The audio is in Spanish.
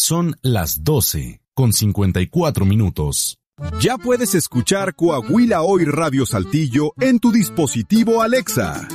Son las 12:54. Ya puedes escuchar Coahuila Hoy Radio Saltillo en tu dispositivo Alexa.